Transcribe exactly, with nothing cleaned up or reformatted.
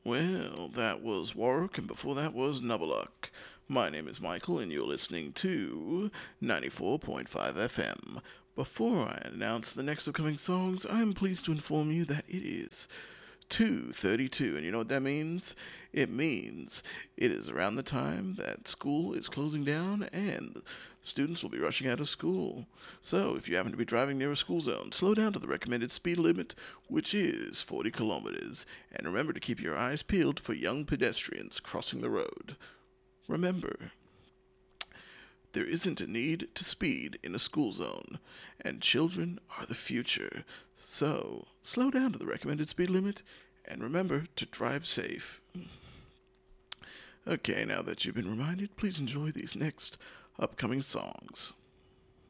Well, that was Warwick, and before that was Nubberluck. My name is Michael, and you're listening to ninety-four point five F M. Before I announce the next upcoming songs, I am pleased to inform you that it is two thirty-two, and you know what that means? It means it is around the time that school is closing down and students will be rushing out of school. So, if you happen to be driving near a school zone, slow down to the recommended speed limit, which is forty kilometers, and remember to keep your eyes peeled for young pedestrians crossing the road. Remember, there isn't a need to speed in a school zone, and children are the future. So, slow down to the recommended speed limit, and remember to drive safe. Okay, now that you've been reminded, please enjoy these next upcoming songs.